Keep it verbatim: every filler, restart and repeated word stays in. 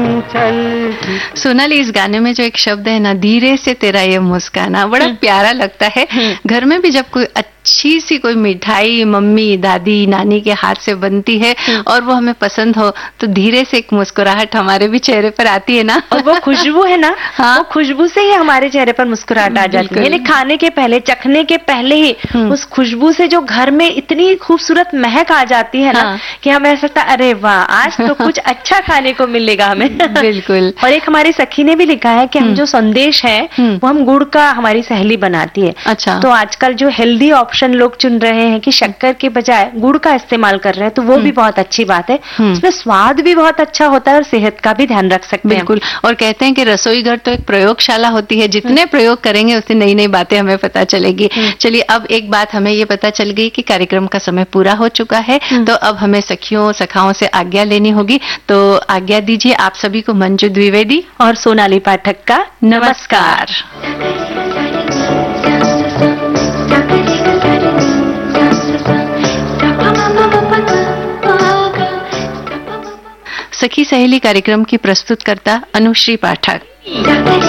चलती। सोनाली, इस गाने में जो एक शब्द है ना, धीरे से तेरा ये मुस्काना, बड़ा प्यारा लगता है। घर में भी जब कोई अच्छी सी कोई मिठाई मम्मी दादी नानी के हाथ से बनती है और वो हमें पसंद हो, तो धीरे से एक मुस्कुराहट हमारे भी चेहरे पर आती है ना। और वो खुशबू है ना, हाँ? वो खुशबू से ही हमारे चेहरे पर मुस्कुराहट आ जाती है। यानी खाने के पहले, चखने के पहले ही उस खुशबू से जो घर में इतनी खूबसूरत महक आ जाती है ना, हाँ। कि हमें ऐसा लगता है अरे वाह, आज तो कुछ अच्छा खाने को मिलेगा हमें। बिल्कुल। और एक हमारी सखी ने भी लिखा है कि हम जो संदेश है वो हम गुड़ का हमारी सहेली बनाती है। अच्छा। तो आजकल जो हेल्दी ऑप्शन लोग चुन रहे हैं कि शक्कर के बजाय गुड़ का इस्तेमाल कर रहे हैं, तो वो भी बहुत अच्छी बात है। उसमें स्वाद भी बहुत अच्छा होता है और सेहत का भी ध्यान रख सकते हैं। बिल्कुल। और कहते हैं कि रसोई घर तो एक प्रयोगशाला होती है, जितने प्रयोग करेंगे उतनी नई नई बातें हमें पता चलेगी। चलिए, अब एक बात हमें ये पता चल गई कि कार्यक्रम का समय पूरा हो चुका है, तो अब हमें सखियों सखाओं से आज्ञा लेनी होगी। तो आज्ञा दीजिए आप सभी को। मंजू द्विवेदी और सोनाली पाठक का नमस्कार। सखी सहेली कार्यक्रम की प्रस्तुतकर्ता अनुश्री पाठक।